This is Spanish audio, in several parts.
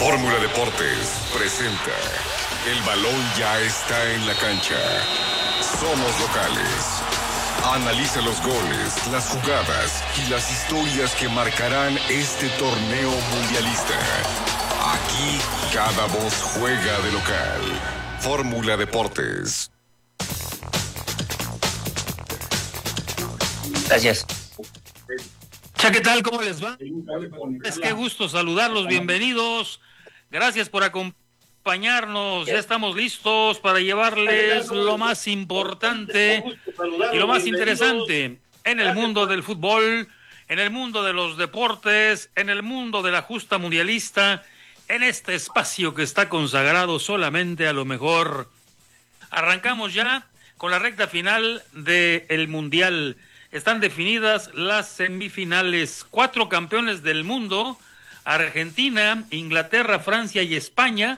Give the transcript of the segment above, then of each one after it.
Fórmula Deportes presenta El balón ya está en la cancha. Somos locales. Analiza los goles, las jugadas y las historias que marcarán este torneo mundialista. Aquí cada voz juega de local. Fórmula Deportes. Gracias. ¿Qué tal? ¿Cómo les va? Es que gusto saludarlos, bienvenidos. Gracias por acompañarnos. Ya estamos listos para llevarles lo más importante y lo más interesante en el mundo del fútbol, en el mundo de los deportes, en el mundo de la justa mundialista, en este espacio que está consagrado solamente a lo mejor. Arrancamos ya con la recta final del Mundial. Están definidas las semifinales. 4 campeones del mundo, Argentina, Inglaterra, Francia y España,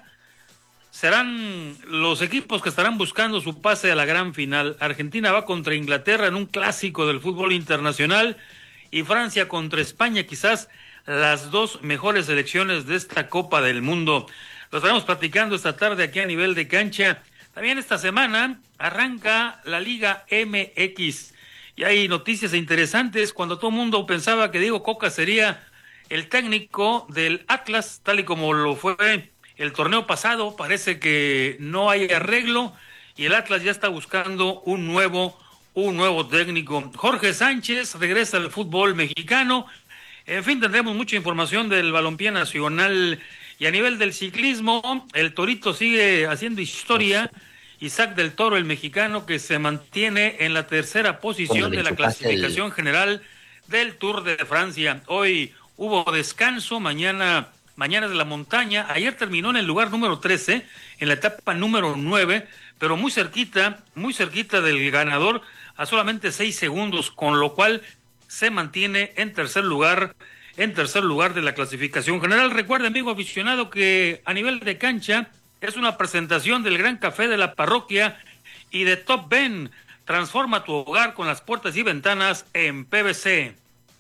serán los equipos que estarán buscando su pase a la gran final. Argentina va contra Inglaterra en un clásico del fútbol internacional y Francia contra España, quizás las dos mejores selecciones de esta Copa del Mundo. Lo estaremos platicando esta tarde aquí a nivel de cancha. También esta semana arranca la Liga MX. Y hay noticias interesantes cuando todo el mundo pensaba que Diego Coca sería el técnico del Atlas, tal y como lo fue el torneo pasado. Parece que no hay arreglo y el Atlas ya está buscando un nuevo técnico. Jorge Sánchez regresa al fútbol mexicano. En fin, tendremos mucha información del balompié nacional y a nivel del ciclismo, el Torito sigue haciendo historia. Isaac del Toro, el mexicano, que se mantiene en la tercera posición de la clasificación general del Tour de Francia. Hoy hubo descanso, mañana es de la montaña. Ayer terminó en el lugar número 13, en la etapa número 9, pero muy cerquita del ganador, a solamente 6 segundos, con lo cual se mantiene en tercer lugar de la clasificación general. Recuerde, amigo aficionado, que a nivel de cancha es una presentación del Gran Café de la Parroquia y de Top Ben. Transforma tu hogar con las puertas y ventanas en PVC.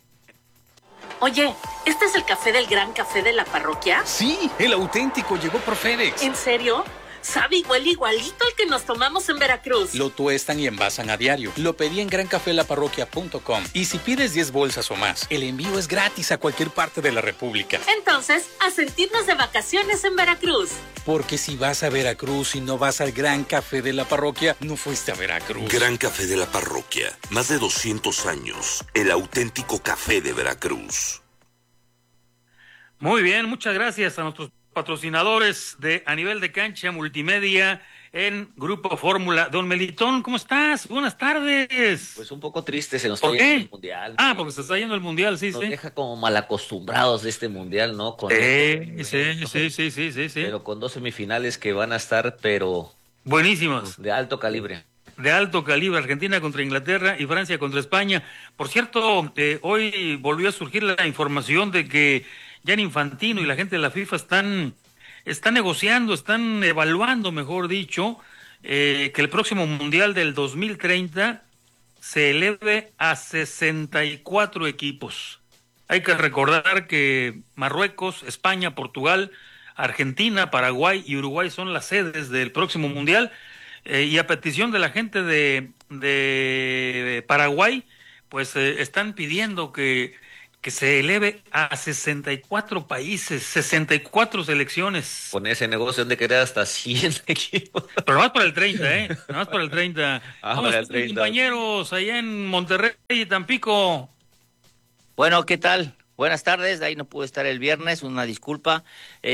Oye, ¿este es el café del Gran Café de la Parroquia? Sí, el auténtico llegó por FedEx. ¿En serio? Sabe y huele igualito al que nos tomamos en Veracruz. Lo tuestan y envasan a diario. Lo pedí en grancafelaparroquia.com. Y si pides 10 bolsas o más, el envío es gratis a cualquier parte de la República. Entonces, a sentirnos de vacaciones en Veracruz. Porque si vas a Veracruz y no vas al Gran Café de la Parroquia, no fuiste a Veracruz. Gran Café de la Parroquia. Más de 200 años. El auténtico café de Veracruz. Muy bien, muchas gracias a nuestros patrocinadores de A Nivel de Cancha Multimedia en Grupo Fórmula. Don Melitón, ¿cómo estás? Buenas tardes. Pues un poco triste, se nos ¿Por está qué? yendo el Mundial. Porque se está yendo el Mundial, sí, nos sí. deja como mal acostumbrados de este Mundial, ¿no? Con Sí. Pero con 2 semifinales que van a estar, pero buenísimos. de alto calibre. De alto calibre, Argentina contra Inglaterra y Francia contra España. Por cierto, hoy volvió a surgir la información de que Gianni Infantino y la gente de la FIFA están negociando, están evaluando, mejor dicho, que el próximo Mundial del 2030 se eleve a 64 equipos. Hay que recordar que Marruecos, España, Portugal, Argentina, Paraguay y Uruguay son las sedes del próximo Mundial. Y a petición de la gente de Paraguay, pues están pidiendo que se eleve a 64 países, 64 selecciones. Con ese negocio de querer hasta 100 equipos. Pero más para el 30, más para el 30. Para el 30. Compañeros, allá en Monterrey y Tampico. Bueno, ¿qué tal? Buenas tardes, ahí no pude estar el viernes, una disculpa.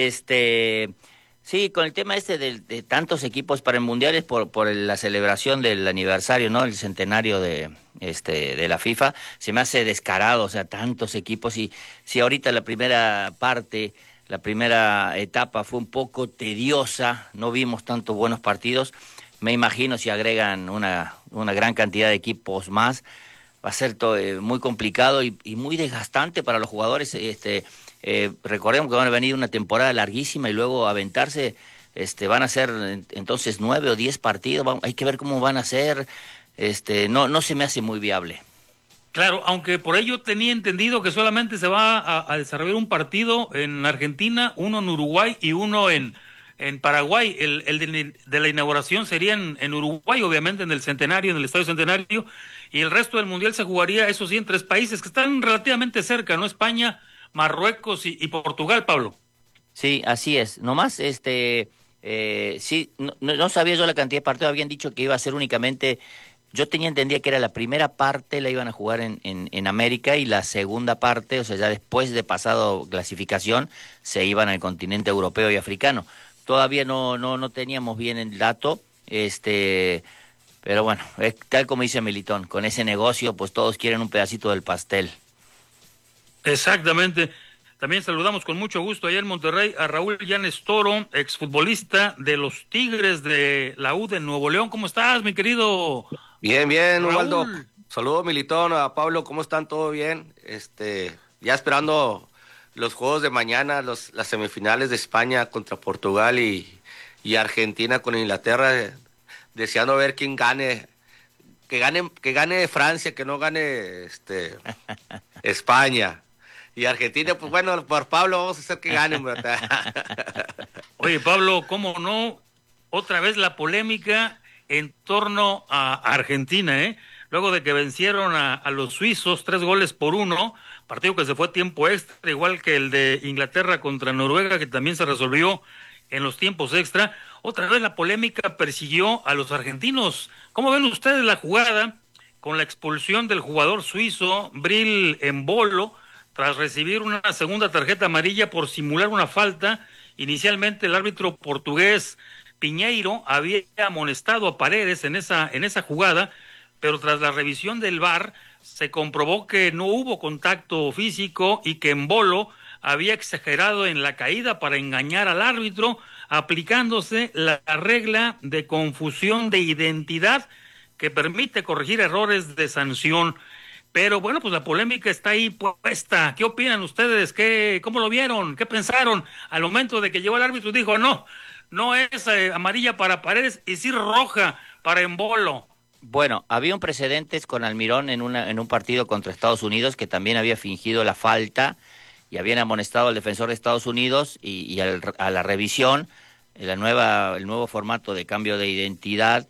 Sí, con el tema de tantos equipos para el Mundial es por la celebración del aniversario, ¿no? El centenario de la FIFA, se me hace descarado, o sea, tantos equipos. Y si ahorita la primera etapa fue un poco tediosa, no vimos tantos buenos partidos, me imagino si agregan una gran cantidad de equipos más, va a ser muy complicado y muy desgastante para los jugadores. Recordemos que van a venir una temporada larguísima y luego aventarse, van a ser entonces 9 o 10 partidos, hay que ver cómo van a ser, no se me hace muy viable. Claro, aunque por ello tenía entendido que solamente se va a desarrollar un partido en Argentina, uno en Uruguay y uno en Paraguay. El de la inauguración sería en Uruguay, obviamente en el Centenario, en el Estadio Centenario, y el resto del Mundial se jugaría, eso sí, en 3 países que están relativamente cerca, ¿no? España, Marruecos y Portugal, Pablo. Sí, así es. Nomás, sí, no sabía yo la cantidad de partidos. Habían dicho que iba a ser únicamente. Yo entendía que era la primera parte la iban a jugar en América y la segunda parte, o sea, ya después de pasado clasificación, se iban al continente europeo y africano. Todavía no teníamos bien el dato, pero bueno, es tal como dice Militón, con ese negocio, pues todos quieren un pedacito del pastel. Exactamente. También saludamos con mucho gusto allá en Monterrey a Raúl Llanes Toro, exfutbolista de los Tigres de la U de Nuevo León. ¿Cómo estás, mi querido Bien, Raúl? Ubaldo. Saludos, Militón, a Pablo, ¿cómo están? ¿Todo bien? Ya esperando los juegos de mañana, las semifinales de España contra Portugal y Argentina con Inglaterra, deseando ver quién gane. Que gane Francia, que no gane España. Y Argentina, pues bueno, por Pablo vamos a hacer que ganen, ¿verdad? Oye, Pablo, ¿cómo no? Otra vez la polémica en torno a Argentina, ¿eh? Luego de que vencieron a los suizos 3-1, partido que se fue a tiempo extra, igual que el de Inglaterra contra Noruega, que también se resolvió en los tiempos extra. Otra vez la polémica persiguió a los argentinos. ¿Cómo ven ustedes la jugada con la expulsión del jugador suizo Bril Embolo tras recibir una segunda tarjeta amarilla por simular una falta? Inicialmente el árbitro portugués Piñeiro había amonestado a Paredes en esa jugada, pero tras la revisión del VAR se comprobó que no hubo contacto físico y que Embolo había exagerado en la caída para engañar al árbitro, aplicándose la regla de confusión de identidad que permite corregir errores de sanción. Pero bueno, pues la polémica está ahí puesta. ¿Qué opinan ustedes? ¿Cómo lo vieron? ¿Qué pensaron al momento de que llegó el árbitro y dijo no es amarilla para Paredes y sí roja para Embolo? Bueno, había un precedente con Almirón en un partido contra Estados Unidos que también había fingido la falta y habían amonestado al defensor de Estados Unidos y a la revisión, el nuevo formato de cambio de identidad,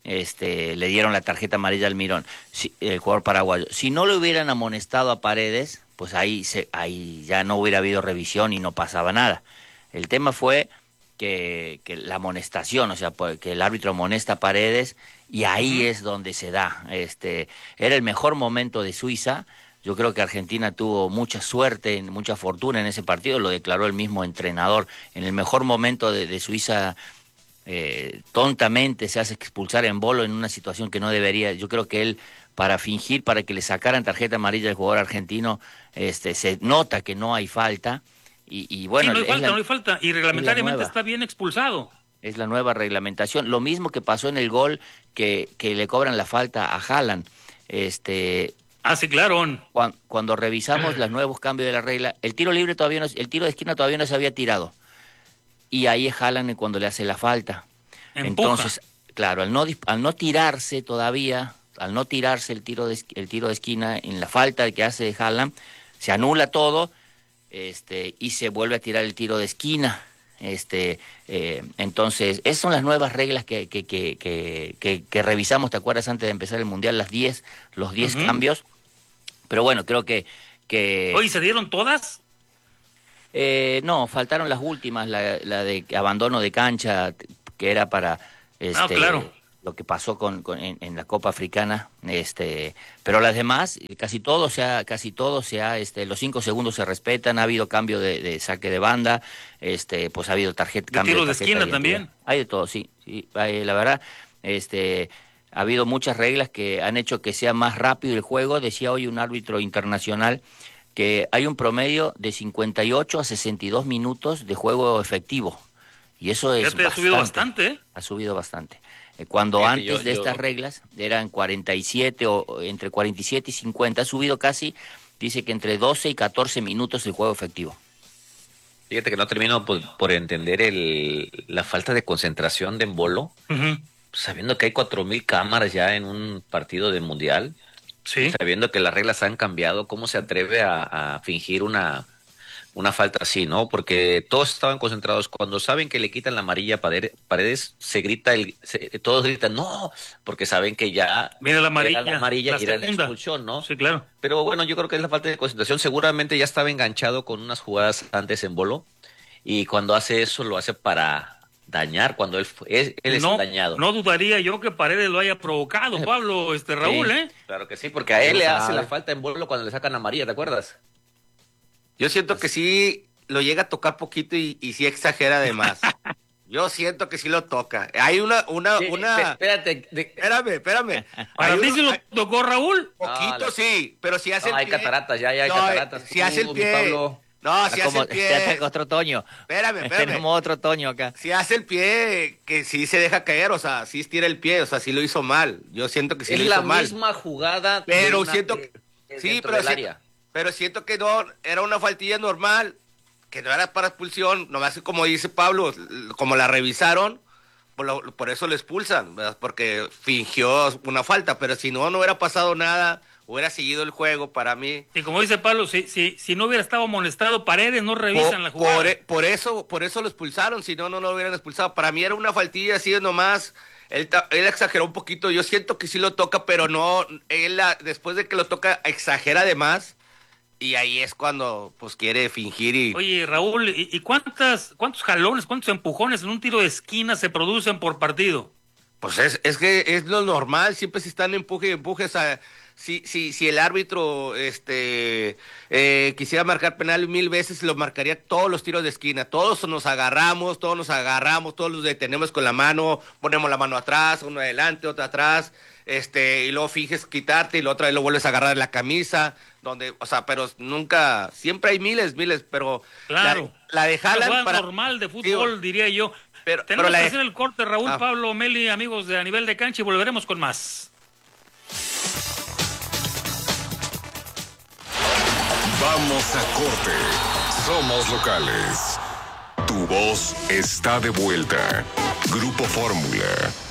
le dieron la tarjeta amarilla a Almirón, el jugador paraguayo. Si no le hubieran amonestado a Paredes, pues ahí ya no hubiera habido revisión y no pasaba nada. El tema fue que la amonestación, o sea, que el árbitro amonesta a Paredes y ahí es donde se da. Era el mejor momento de Suiza. Yo creo que Argentina tuvo mucha suerte, mucha fortuna en ese partido, lo declaró el mismo entrenador. En el mejor momento de Suiza, tontamente se hace expulsar en Embolo en una situación que no debería. Yo creo que él, para fingir, para que le sacaran tarjeta amarilla al jugador argentino, se nota que no hay falta. Y bueno, sí, no hay falta, y reglamentariamente está bien expulsado. Es la nueva reglamentación. Lo mismo que pasó en el gol que le cobran la falta a Haaland. Sí, claro. Cuando revisamos los nuevos cambios de la regla, el tiro de esquina todavía no se había tirado. Y ahí es Haaland cuando le hace la falta. Empuja. Entonces, claro, al no tirarse todavía, al no tirarse el tiro de esquina en la falta que hace Haaland, se anula todo, y se vuelve a tirar el tiro de esquina. Entonces, esas son las nuevas reglas que revisamos, ¿te acuerdas? Antes de empezar el Mundial, los 10 cambios. Pero bueno, creo que... ¿Hoy se dieron todas? No, faltaron las últimas, la de abandono de cancha, que era para claro, lo que pasó en la Copa Africana, pero las demás, casi todo los 5 segundos se respetan, ha habido cambio de saque de banda, pues ha habido cambio tiro de esquina también. Hay de todo, sí, la verdad, ha habido muchas reglas que han hecho que sea más rápido el juego. Decía hoy un árbitro internacional que hay un promedio de 58 a 62 minutos de juego efectivo. Y eso es bastante. Ha subido bastante, ¿eh? Ha subido bastante. Cuando antes de estas reglas eran 47 o entre 47 y 50, ha subido casi, dice que entre 12 y 14 minutos el juego efectivo. Fíjate que no termino por entender la falta de concentración de Embolo, sabiendo que hay 4,000 cámaras ya en un partido de mundial. Sí. Sabiendo que las reglas han cambiado, ¿cómo se atreve a fingir una falta así, ¿no? Porque todos estaban concentrados. Cuando saben que le quitan la amarilla a Paredes, se grita, todos gritan, no, porque saben que ya viene la amarilla, era la amarilla y era la expulsión, ¿no? Sí, claro. Pero bueno, yo creo que es la falta de concentración. Seguramente ya estaba enganchado con unas jugadas antes en Bolo, y cuando hace eso, lo hace para dañar, cuando él es dañado. No dudaría yo que Paredes lo haya provocado, Pablo, Raúl, sí, Claro que sí, porque a él le hace la falta en Bolo cuando le sacan amarilla, ¿te acuerdas? Yo siento que sí lo llega a tocar poquito y sí exagera de más. Yo siento que sí lo toca. Hay una. Espérate. Espérame. ¿Para ti sí lo tocó, Raúl? Poquito sí, pero si hace el pie. Hay cataratas, ya hay cataratas. Si hace el pie. Pablo. No, si hace el pie. Ya otro Toño. Espérame. Tenemos otro Toño acá. Si hace el pie, que sí se deja caer, o sea, sí estira el pie, o sea, sí lo hizo mal. Yo siento que sí lo hizo mal. Es la misma jugada. Pero siento que. Sí, pero siento que no, era una faltilla normal, que no era para expulsión, nomás como dice Pablo, como la revisaron, por eso lo expulsan, ¿verdad? Porque fingió una falta, pero si no hubiera pasado nada, hubiera seguido el juego para mí. Y como dice Pablo, si no hubiera estado amonestado Paredes, no revisan la jugada. Por eso lo expulsaron, si no lo hubieran expulsado. Para mí era una faltilla así nomás. Él exageró un poquito, yo siento que sí lo toca, pero no, después de que lo toca, exagera de más. Y ahí es cuando pues quiere fingir y... Oye, Raúl, ¿y cuántos jalones, cuántos empujones en un tiro de esquina se producen por partido? Pues es que es lo normal, siempre se están empuje, o sea, si el árbitro quisiera marcar penal 1000 veces, lo marcaría todos los tiros de esquina, todos nos agarramos, todos los detenemos con la mano, ponemos la mano atrás, uno adelante, otro atrás, y luego finges quitarte y la otra vez lo vuelves a agarrar en la camisa, pero nunca, siempre hay miles, pero claro, la de Haaland para normal de fútbol, diría yo. Tenemos que hacer el corte, Raúl, Pablo, Meli, amigos de A Nivel de Cancha, y volveremos con más. Vamos a corte. Somos locales. Tu voz está de vuelta. Grupo Fórmula.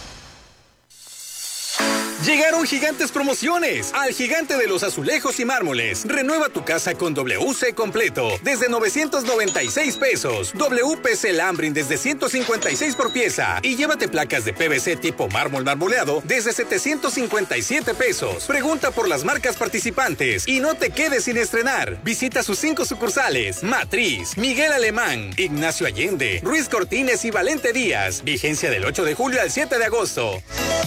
Llegaron gigantes promociones al Gigante de los Azulejos y Mármoles. Renueva tu casa con WC completo desde 996 pesos. WPC Lambrin desde 156 por pieza. Y llévate placas de PVC tipo mármol marmoleado desde 757 pesos. Pregunta por las marcas participantes y no te quedes sin estrenar. Visita sus 5 sucursales: Matriz, Miguel Alemán, Ignacio Allende, Ruiz Cortines y Valente Díaz. Vigencia del 8 de julio al 7 de agosto.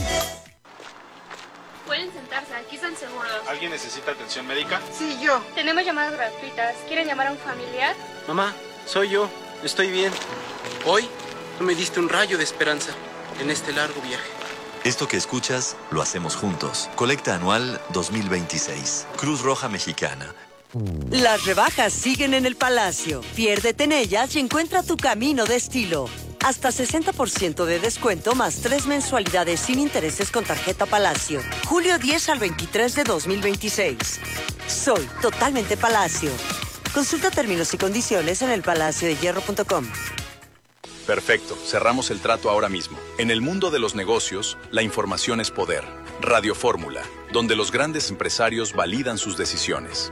Pueden sentarse, aquí están seguros. ¿Alguien necesita atención médica? Sí, yo. Tenemos llamadas gratuitas. ¿Quieren llamar a un familiar? Mamá, soy yo. Estoy bien. Hoy tú me diste un rayo de esperanza en este largo viaje. Esto que escuchas, lo hacemos juntos. Colecta anual 2026. Cruz Roja Mexicana. Las rebajas siguen en el Palacio. Piérdete en ellas y encuentra tu camino de estilo. Hasta 60% de descuento más 3 mensualidades sin intereses con tarjeta Palacio. Julio 10 al 23 de 2026. Soy totalmente Palacio. Consulta términos y condiciones en elpalaciodehierro.com. Perfecto, cerramos el trato ahora mismo. En el mundo de los negocios, la información es poder. Radio Fórmula, donde los grandes empresarios validan sus decisiones.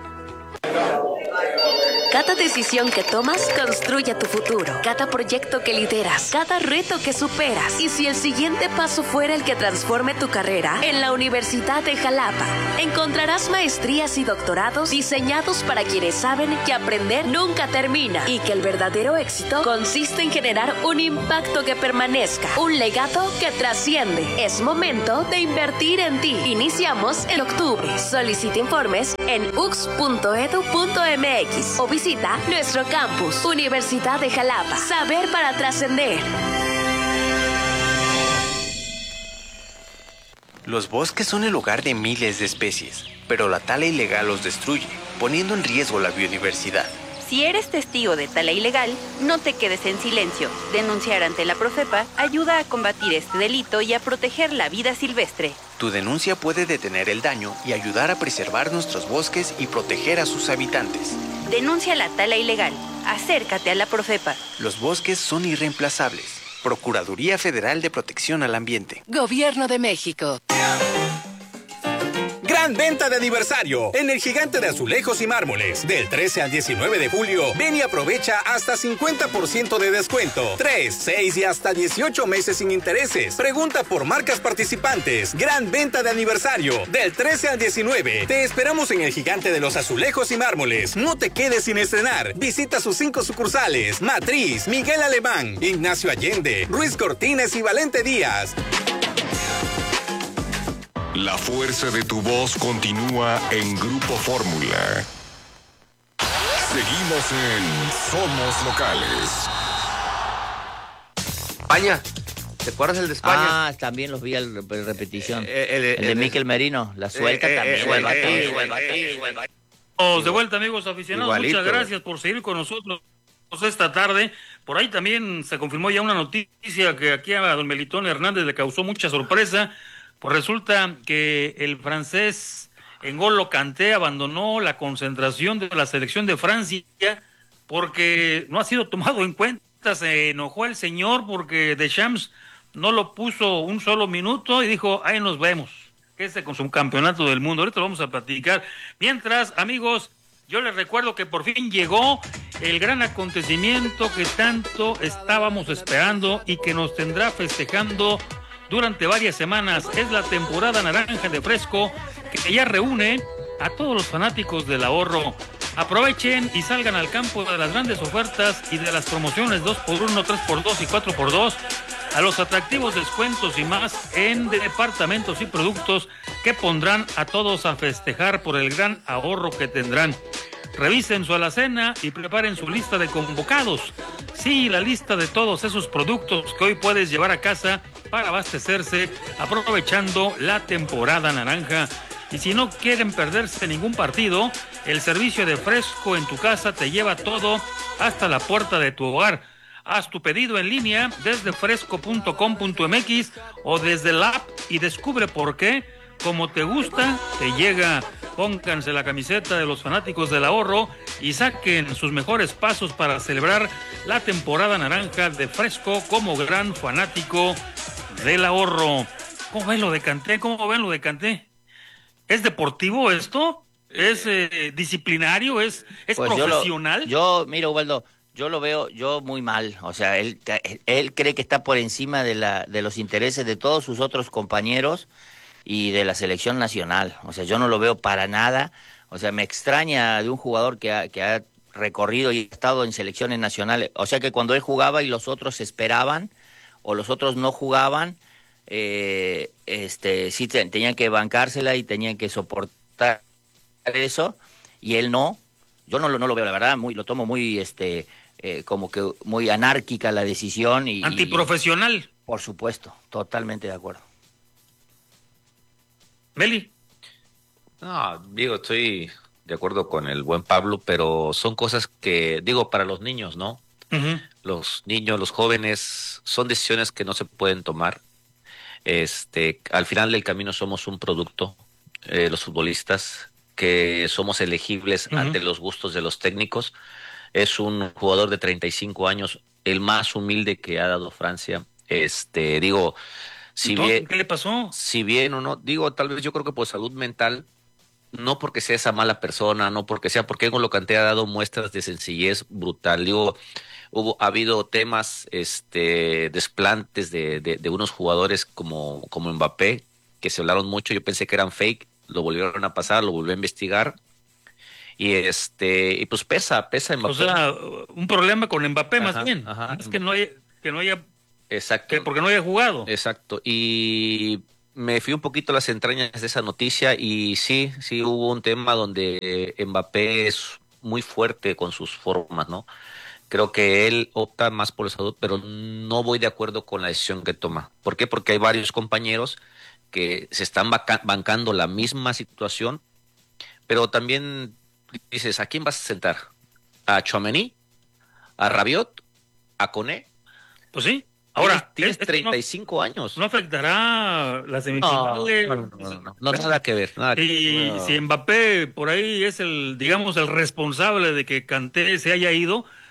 Cada decisión que tomas construye tu futuro. Cada proyecto que lideras, cada reto que superas. Y si el siguiente paso fuera el que transforme tu carrera, en la Universidad de Jalapa encontrarás maestrías y doctorados diseñados para quienes saben que aprender nunca termina y que el verdadero éxito consiste en generar un impacto que permanezca, un legado que trasciende. Es momento de invertir en ti. Iniciamos en octubre. Solicita informes en ux.edu.mx o visita nuestro campus, Universidad de Jalapa. Saber para trascender. Los bosques son el hogar de miles de especies, pero la tala ilegal los destruye, poniendo en riesgo la biodiversidad. Si eres testigo de tala ilegal, no te quedes en silencio. Denunciar ante la Profepa ayuda a combatir este delito y a proteger la vida silvestre. Tu denuncia puede detener el daño y ayudar a preservar nuestros bosques y proteger a sus habitantes. Denuncia la tala ilegal. Acércate a la Profepa. Los bosques son irreemplazables. Procuraduría Federal de Protección al Ambiente. Gobierno de México. Gran venta de aniversario en el Gigante de Azulejos y Mármoles. Del 13 al 19 de julio, ven y aprovecha hasta 50% de descuento. 3, 6 y hasta 18 meses sin intereses. Pregunta por marcas participantes. Gran venta de aniversario. Del 13 al 19. Te esperamos en el Gigante de los Azulejos y Mármoles. No te quedes sin estrenar. Visita sus 5 sucursales: Matriz, Miguel Alemán, Ignacio Allende, Ruiz Cortines y Valente Díaz. La fuerza de tu voz continúa en Grupo Fórmula. Seguimos en Somos Locales. España. ¿Te acuerdas el de España? Ah, también los vi en repetición. El de Mikel Merino, la suelta también. De vuelta, amigos aficionados. Igualito. Muchas gracias por seguir con nosotros esta tarde. Por ahí también se confirmó ya una noticia que aquí a don Melitón Hernández le causó mucha sorpresa. Pues resulta que el francés N'Golo Kanté abandonó la concentración de la selección de Francia porque no ha sido tomado en cuenta. Se enojó el señor porque Deschamps no lo puso un solo minuto y dijo, ahí nos vemos. Con su campeonato del mundo. Ahorita lo vamos a platicar. Mientras, amigos, yo les recuerdo que por fin llegó el gran acontecimiento que tanto estábamos esperando y que nos tendrá festejando durante varias semanas. Es la temporada naranja de Fresco, que ya reúne a todos los fanáticos del ahorro. Aprovechen y salgan al campo de las grandes ofertas y de las promociones 2x1, 3x2 y 4x2, a los atractivos descuentos y más en departamentos y productos que pondrán a todos a festejar por el gran ahorro que tendrán. Revisen su alacena y preparen su lista de convocados. Sí, la lista de todos esos productos que hoy puedes llevar a casa para abastecerse aprovechando la temporada naranja. Y si no quieren perderse ningún partido, el servicio de Fresco en tu casa te lleva todo hasta la puerta de tu hogar. Haz tu pedido en línea desde fresco.com.mx o desde la app y descubre por qué, como te gusta, te llega. Pónganse la camiseta de los fanáticos del ahorro y saquen sus mejores pasos para celebrar la temporada naranja de Fresco como gran fanático del ahorro. ¿Cómo ven lo de Kanté? ¿Cómo ven lo de Kanté? ¿Es deportivo esto? ¿Es disciplinario? ¿Es pues profesional? Mira, Ubaldo, yo lo veo muy mal. O sea, él cree que está por encima de los intereses de todos sus otros compañeros y de la selección nacional. O sea, yo no lo veo para nada. O sea, me extraña de un jugador que ha recorrido y ha estado en selecciones nacionales. O sea, que cuando él jugaba y los otros esperaban o los otros no jugaban, sí tenían que bancársela y tenían que soportar eso, y él no. Yo no lo veo, la verdad, lo tomo muy como que muy anárquica la decisión y antiprofesional. Por supuesto, totalmente de acuerdo. Meli. No, digo, estoy de acuerdo con el buen Pablo, pero son cosas que, digo, para los niños, ¿no? Uh-huh. Los niños, los jóvenes, son decisiones que no se pueden tomar. Al final del camino somos un producto, los futbolistas, que somos elegibles uh-huh. ante los gustos de los técnicos. Es un jugador de 35 años, el más humilde que ha dado Francia. Digo, ¿qué le pasó? Si bien o no, digo, tal vez yo creo que por salud mental, no porque sea esa mala persona, no porque porque N'Golo Kanté ha dado muestras de sencillez brutal. Digo, ha habido temas, desplantes de unos jugadores como Mbappé, que se hablaron mucho. Yo pensé que eran fake, lo volvieron a pasar, lo volví a investigar. Y pues pesa Mbappé. O sea, un problema con Mbappé más bien. Ajá. Es que no haya exacto. Porque no haya jugado. Exacto. Y me fui un poquito a las entrañas de esa noticia y sí hubo un tema donde Mbappé es muy fuerte con sus formas, ¿no? Creo que él opta más por la salud, pero no voy de acuerdo con la decisión que toma. ¿Por qué? Porque hay varios compañeros que se están bancando la misma situación, pero también dices, ¿a quién vas a sentar? ¿A Tchouaméni? ¿A Rabiot? ¿A Koné? Pues sí. Ahora, tienes 35 años. ¿No afectará la semifinales? No, nada que ver. Si Mbappé por ahí es el responsable de que Kanté se haya ido,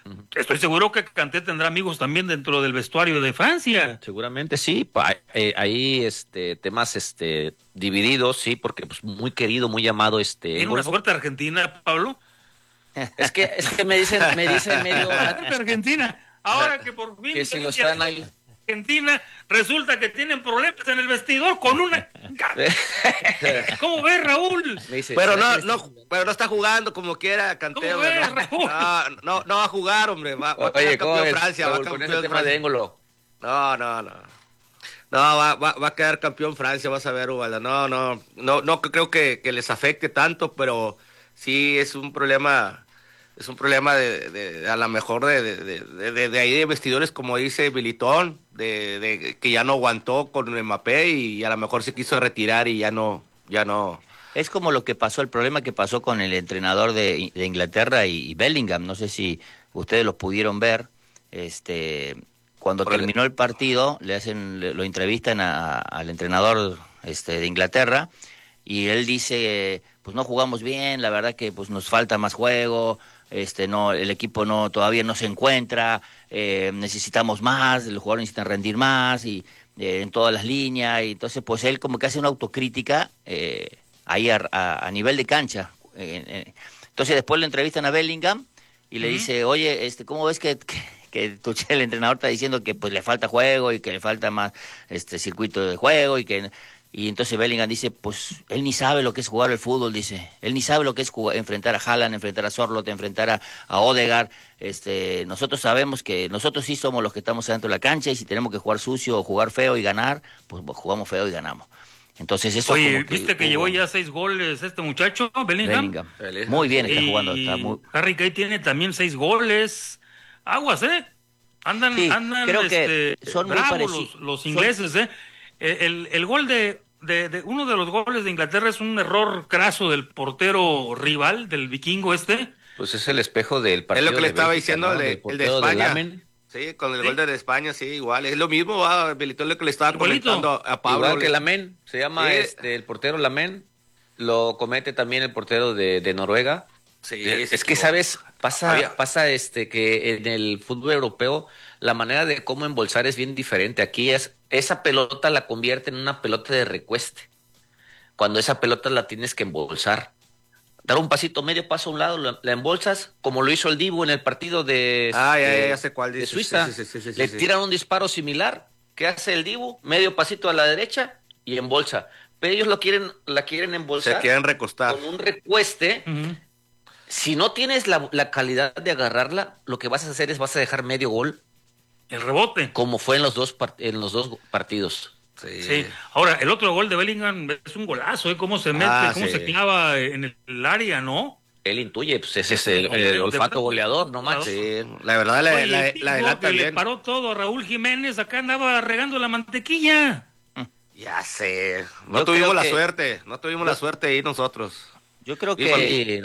Estoy seguro que Kanté tendrá amigos también dentro del vestuario de Francia. Seguramente sí, hay temas divididos, sí, porque pues muy querido, muy llamado ¿Tiene una suerte Argentina, Pablo? Es que me dicen medio Argentina. Ahora que por fin que si lo están ahí. Argentina, resulta que tienen problemas en el vestidor con una. ¿Cómo ves, Raúl? Pero no está jugando como quiera, Kanté. ¿Cómo ves, Raúl? No va a jugar, hombre. Va a Oye, quedar campeón Francia. Raúl, con ese tema de Ébolo. No, va a quedar campeón Francia, vas a ver, Ubaldo. No creo que les afecte tanto, pero sí es un problema. Es un problema de a lo mejor de ahí de vestidores, como dice Militón, de que ya no aguantó con Mbappé y a lo mejor se quiso retirar y ya no. Es como lo que pasó, el problema que pasó con el entrenador de Inglaterra y Bellingham. No sé si ustedes lo pudieron ver. Cuando terminó el partido, lo entrevistan al entrenador de Inglaterra y él dice, pues no jugamos bien, la verdad que pues nos falta más juego. El equipo todavía no se encuentra, necesitamos más, los jugadores necesitan rendir más y en todas las líneas, y entonces pues él como que hace una autocrítica ahí a nivel de cancha. Entonces después le entrevistan a Bellingham y le dice, oye, ¿cómo ves que Tuchel, el entrenador, está diciendo que pues le falta juego y que le falta más circuito de juego y entonces Bellingham dice, pues él ni sabe lo que es jugar el fútbol, dice. Él ni sabe lo que es enfrentar a Haaland, enfrentar a Sorloth, enfrentar a Odegaard. Nosotros sabemos que nosotros sí somos los que estamos dentro de la cancha y si tenemos que jugar sucio o jugar feo y ganar, pues jugamos feo y ganamos. Entonces eso. Oye, ¿viste que llevó ya 6 goles este muchacho, Bellingham? Muy bien está jugando. Harry Kane tiene también 6 goles. Aguas, Andan, creo que son muy bravos los ingleses, El gol de uno de los goles de Inglaterra es un error craso del portero rival, del vikingo Pues es el espejo del partido. Es lo que le estaba Bélgica, diciendo, ¿no? el de España. Sí, con el gol de España, sí, igual. Es lo mismo, Belitón, lo que le estaba comentando a Pablo. Igual que Lamén, se llama el portero Lamén, lo comete también el portero de Noruega. Sí, es que, ¿sabes? Pasa que en el fútbol europeo la manera de cómo embolsar es bien diferente. Aquí esa pelota la convierte en una pelota de recueste. Cuando esa pelota la tienes que embolsar. Dar un pasito, medio paso a un lado, la embolsas, como lo hizo el Dibu en el partido ya sé cuál de Suiza. Sí, Le tiran un disparo similar. ¿Qué hace el Dibu? Medio pasito a la derecha y embolsa. Pero ellos la quieren embolsar. Se quieren recostar. Con un recueste. Si no tienes la calidad de agarrarla, lo que vas a hacer es vas a dejar medio gol. El rebote. Como fue en los dos partidos. Sí. Ahora, el otro gol de Bellingham es un golazo, cómo se mete, cómo se clava en el área, ¿no? Él intuye, pues ese es el olfato goleador, no más. Sí, la verdad la adelanta bien. Le paró todo a Raúl Jiménez, acá andaba regando la mantequilla. Ya sé, no tuvimos la suerte ahí nosotros. Yo creo que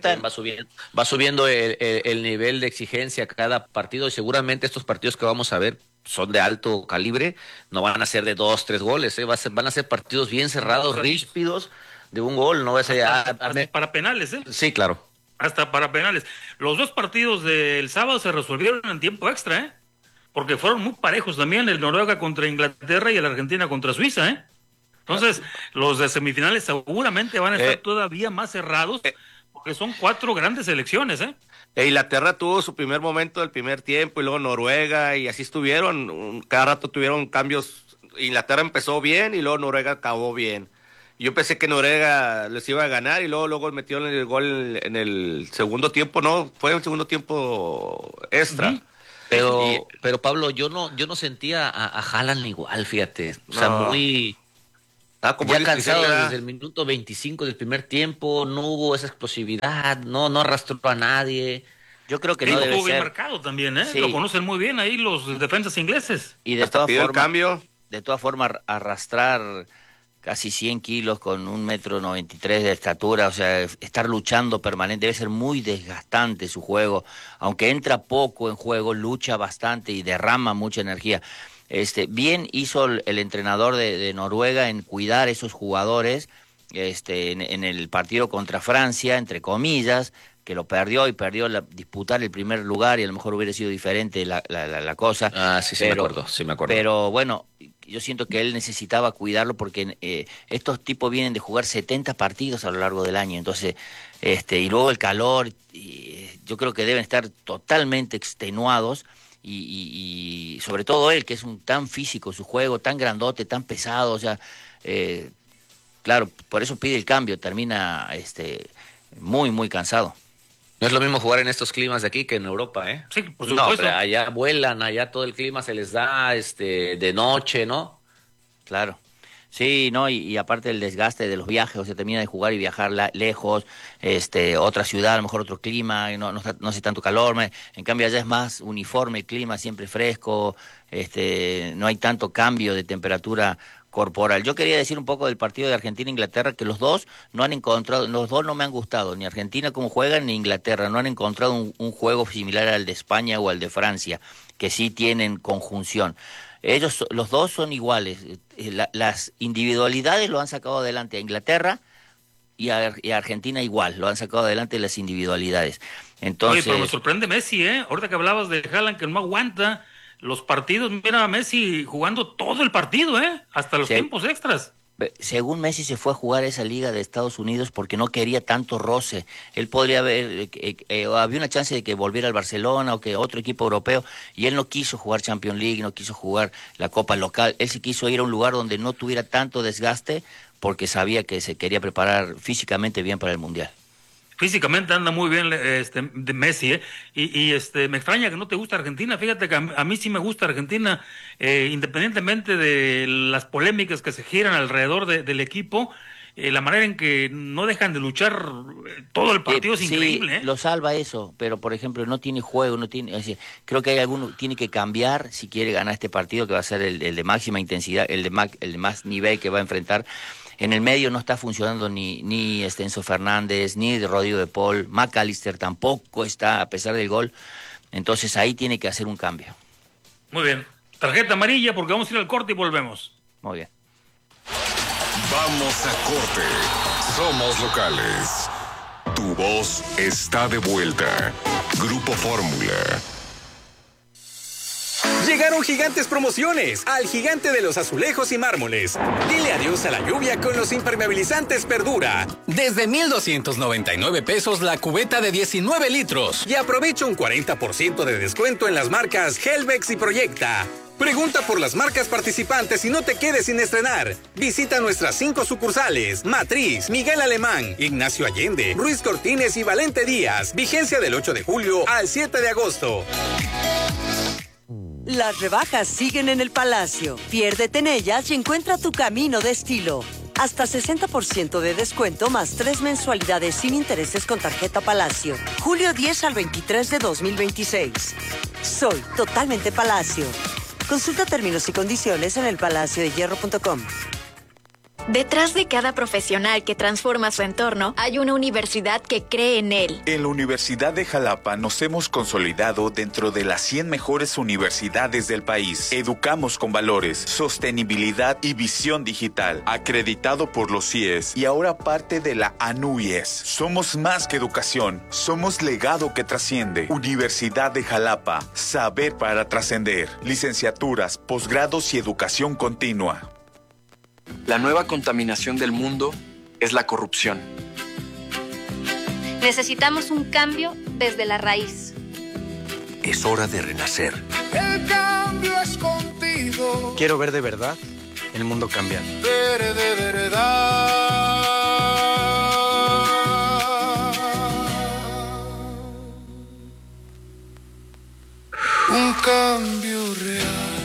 va subiendo el nivel de exigencia cada partido y seguramente estos partidos que vamos a ver son de alto calibre, no van a ser de 2, 3 goles, van a ser partidos bien cerrados, ríspidos, de un gol, no va a ser hasta para penales, Sí, claro. Hasta para penales. Los 2 partidos del sábado se resolvieron en tiempo extra, porque fueron muy parejos también, el Noruega contra Inglaterra y el Argentina contra Suiza, Entonces, los de semifinales seguramente van a estar todavía más cerrados, porque son 4 grandes selecciones, Inglaterra tuvo su primer momento del primer tiempo y luego Noruega y así estuvieron, cada rato tuvieron cambios. Inglaterra empezó bien y luego Noruega acabó bien. Yo pensé que Noruega les iba a ganar y luego metió el gol en el segundo tiempo, ¿no? Fue un segundo tiempo extra. Pero Pablo, yo no sentía a Haaland igual, fíjate. O sea, muy... ya cansado desde el minuto 25 del primer tiempo, no hubo esa explosividad, no arrastró a nadie. Yo creo que no debe estuvo bien ser. marcado también, Sí. Lo conocen muy bien ahí los defensas ingleses. Y de todas formas arrastrar casi 100 kilos con 1,93 m de estatura, o sea, estar luchando permanente, debe ser muy desgastante su juego. Aunque entra poco en juego, lucha bastante y derrama mucha energía. Bien hizo el entrenador de Noruega en cuidar esos jugadores en el partido contra Francia, entre comillas, lo perdió disputar el primer lugar y a lo mejor hubiera sido diferente la cosa. Sí me acuerdo. Pero bueno, yo siento que él necesitaba cuidarlo porque estos tipos vienen de jugar 70 partidos a lo largo del año, entonces, y luego el calor, yo creo que deben estar totalmente extenuados y sobre todo él, que es tan físico, su juego, tan grandote, tan pesado, o sea, claro, por eso pide el cambio, termina muy, muy cansado. No es lo mismo jugar en estos climas de aquí que en Europa, ¿eh? Sí, por supuesto. No, pero allá vuelan, allá todo el clima se les da de noche, ¿no? Claro. Sí, no, y aparte el desgaste de los viajes, o sea, termina de jugar y viajar lejos, otra ciudad, a lo mejor otro clima, no hace tanto calor, en cambio allá es más uniforme el clima, siempre fresco, no hay tanto cambio de temperatura corporal. Yo quería decir un poco del partido de Argentina-Inglaterra, que los dos no me han gustado, ni Argentina como juegan, ni Inglaterra, no han encontrado un juego similar al de España o al de Francia, que sí tienen conjunción. Los dos son iguales, las individualidades lo han sacado adelante a Inglaterra y a Argentina igual, lo han sacado adelante las individualidades. Entonces, oye, pero me sorprende Messi, ahorita que hablabas de Haaland, que no aguanta los partidos, mira a Messi jugando todo el partido, hasta los tiempos extras. Según Messi se fue a jugar esa liga de Estados Unidos porque no quería tanto roce. Él podría haber, había una chance de que volviera al Barcelona o que otro equipo europeo, y él no quiso jugar Champions League, no quiso jugar la Copa local. Él sí quiso ir a un lugar donde no tuviera tanto desgaste porque sabía que se quería preparar físicamente bien para el Mundial. Físicamente anda muy bien de Messi, y me extraña que no te gusta Argentina. Fíjate que a mí sí me gusta Argentina, independientemente de las polémicas que se giran alrededor del equipo, la manera en que no dejan de luchar todo el partido es increíble. Lo salva eso, pero por ejemplo no tiene juego, creo que hay alguno tiene que cambiar si quiere ganar este partido, que va a ser el de máxima intensidad, el de más nivel que va a enfrentar. En el medio no está funcionando ni Enzo Fernández, ni Rodrigo de Paul, McAllister tampoco está, a pesar del gol. Entonces ahí tiene que hacer un cambio. Muy bien. Tarjeta amarilla porque vamos a ir al corte y volvemos. Muy bien. Vamos a corte. Somos locales. Tu voz está de vuelta. Grupo Fórmula. Llegaron Gigantes Promociones al gigante de los azulejos y mármoles. Dile adiós a la lluvia con los impermeabilizantes Perdura. Desde 1,299 pesos la cubeta de 19 litros. Y aprovecha un 40% de descuento en las marcas Helvex y Proyecta. Pregunta por las marcas participantes y no te quedes sin estrenar. Visita nuestras 5 sucursales: Matriz, Miguel Alemán, Ignacio Allende, Ruiz Cortines y Valente Díaz. Vigencia del 8 de julio al 7 de agosto. Las rebajas siguen en el Palacio. Piérdete en ellas y encuentra tu camino de estilo. Hasta 60% de descuento más 3 mensualidades sin intereses con tarjeta Palacio. Julio 10 al 23 de 2026. Soy totalmente Palacio. Consulta términos y condiciones en elpalaciodehierro.com. Detrás de cada profesional que transforma su entorno, hay una universidad que cree en él. En la Universidad de Jalapa nos hemos consolidado dentro de las 100 mejores universidades del país. Educamos con valores, sostenibilidad y visión digital. Acreditado por los CIES y ahora parte de la ANUIES. Somos más que educación, somos legado que trasciende. Universidad de Jalapa, saber para trascender. Licenciaturas, posgrados y educación continua. La nueva contaminación del mundo es la corrupción. Necesitamos un cambio desde la raíz. Es hora de renacer. El cambio es contigo. Quiero ver de verdad el mundo cambiar. Ver de verdad. Un cambio real.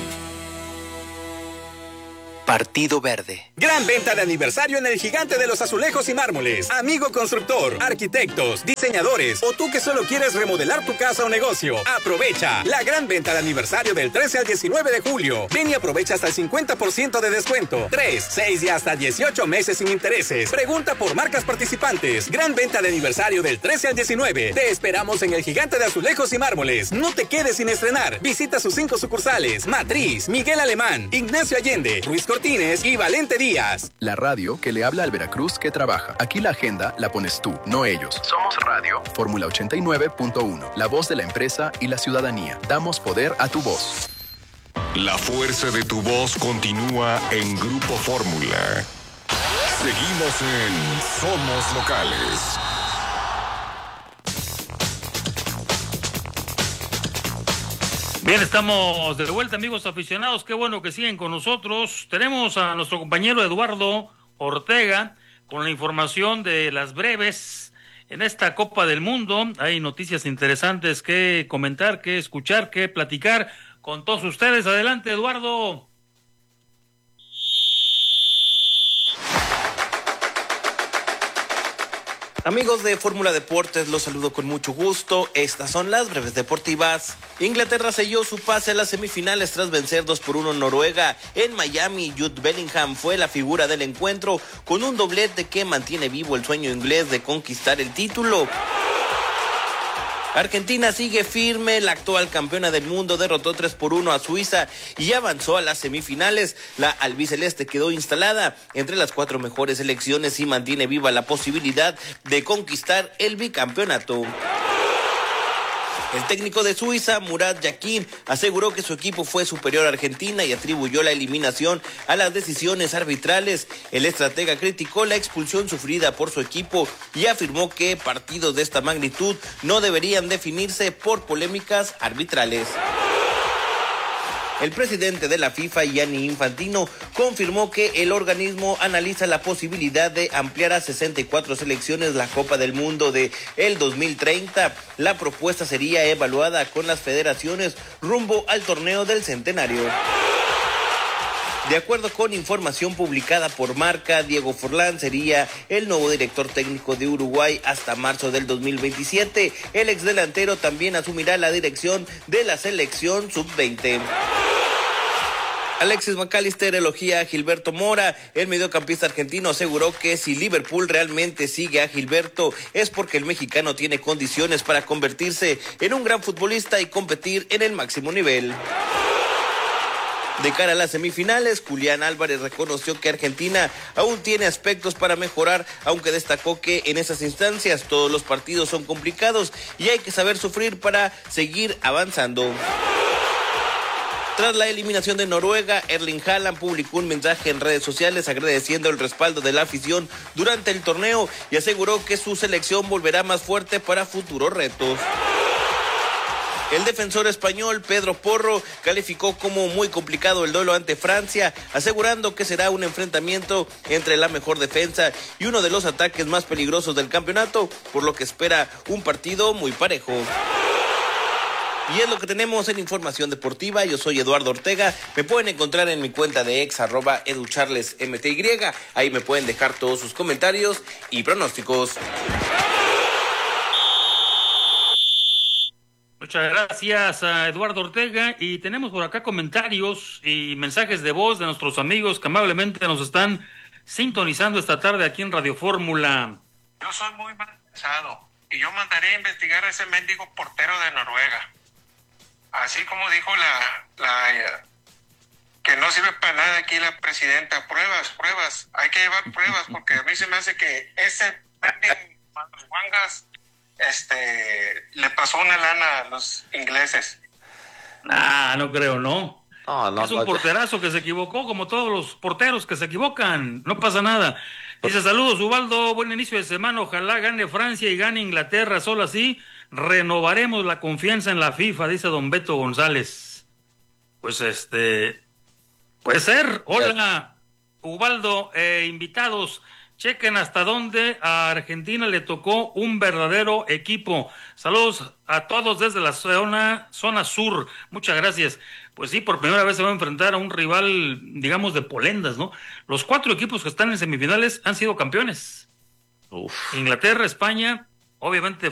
Partido Verde. Gran venta de aniversario en el gigante de los azulejos y mármoles. Amigo constructor, arquitectos, diseñadores o tú que solo quieres remodelar tu casa o negocio. Aprovecha la gran venta de aniversario del 13 al 19 de julio. Ven y aprovecha hasta el 50% de descuento. 3, 6 y hasta 18 meses sin intereses. Pregunta por marcas participantes. Gran venta de aniversario del 13 al 19. Te esperamos en el gigante de azulejos y mármoles. No te quedes sin estrenar. Visita sus 5 sucursales: Matriz, Miguel Alemán, Ignacio Allende, Ruiz Cortines Martínez y Valente Díaz. La radio que le habla al Veracruz que trabaja. Aquí la agenda la pones tú, no ellos. Somos Radio. Fórmula 89.1. La voz de la empresa y la ciudadanía. Damos poder a tu voz. La fuerza de tu voz continúa en Grupo Fórmula. Seguimos en Somos Locales. Bien, estamos de vuelta, amigos aficionados. Qué bueno que siguen con nosotros. Tenemos a nuestro compañero Eduardo Ortega con la información de las breves en esta Copa del Mundo. Hay noticias interesantes que comentar, que escuchar, que platicar con todos ustedes. Adelante, Eduardo. Amigos de Fórmula Deportes, los saludo con mucho gusto. Estas son las breves deportivas. Inglaterra selló su pase a las semifinales tras vencer 2-1 Noruega. En Miami, Jude Bellingham fue la figura del encuentro con un doblete que mantiene vivo el sueño inglés de conquistar el título. Argentina sigue firme, la actual campeona del mundo derrotó 3-1 a Suiza y avanzó a las semifinales. La albiceleste quedó instalada entre las 4 mejores selecciones y mantiene viva la posibilidad de conquistar el bicampeonato. El técnico de Suiza, Murat Yakin, aseguró que su equipo fue superior a Argentina y atribuyó la eliminación a las decisiones arbitrales. El estratega criticó la expulsión sufrida por su equipo y afirmó que partidos de esta magnitud no deberían definirse por polémicas arbitrales. El presidente de la FIFA, Gianni Infantino, confirmó que el organismo analiza la posibilidad de ampliar a 64 selecciones la Copa del Mundo de el 2030. La propuesta sería evaluada con las federaciones rumbo al torneo del centenario. De acuerdo con información publicada por Marca, Diego Forlán sería el nuevo director técnico de Uruguay hasta marzo del 2027. El exdelantero también asumirá la dirección de la selección sub-20. Alexis McAllister elogia a Gilberto Mora. El mediocampista argentino aseguró que si Liverpool realmente sigue a Gilberto es porque el mexicano tiene condiciones para convertirse en un gran futbolista y competir en el máximo nivel. De cara a las semifinales, Julián Álvarez reconoció que Argentina aún tiene aspectos para mejorar, aunque destacó que en esas instancias todos los partidos son complicados y hay que saber sufrir para seguir avanzando. Tras la eliminación de Noruega, Erling Haaland publicó un mensaje en redes sociales agradeciendo el respaldo de la afición durante el torneo y aseguró que su selección volverá más fuerte para futuros retos. El defensor español Pedro Porro calificó como muy complicado el duelo ante Francia, asegurando que será un enfrentamiento entre la mejor defensa y uno de los ataques más peligrosos del campeonato, por lo que espera un partido muy parejo. Y es lo que tenemos en Información Deportiva. Yo soy Eduardo Ortega. Me pueden encontrar en mi cuenta de ex @educharlesmty. Ahí me pueden dejar todos sus comentarios y pronósticos. Muchas gracias a Eduardo Ortega. Y tenemos por acá comentarios y mensajes de voz de nuestros amigos que amablemente nos están sintonizando esta tarde aquí en Radio Fórmula. Yo soy muy mal pensado y yo mandaré a investigar a ese mendigo portero de Noruega. Así como dijo la que no sirve para nada aquí la presidenta. Pruebas. Hay que llevar pruebas porque a mí se me hace que ese Manos Wangas le pasó una lana a los ingleses. No creo, ¿no? No, es un porterazo que se equivocó, como todos los porteros que se equivocan. No pasa nada. Dice, saludos, Ubaldo, buen inicio de semana. Ojalá gane Francia y gane Inglaterra. Solo así renovaremos la confianza en la FIFA, dice don Beto González. Pues puede ser. Hola, Ubaldo, invitados. Chequen hasta dónde a Argentina le tocó un verdadero equipo. Saludos a todos desde la zona sur. Muchas gracias. Pues sí, por primera vez se va a enfrentar a un rival, digamos, de polendas, ¿no? Los 4 equipos que están en semifinales han sido campeones. Inglaterra, España, obviamente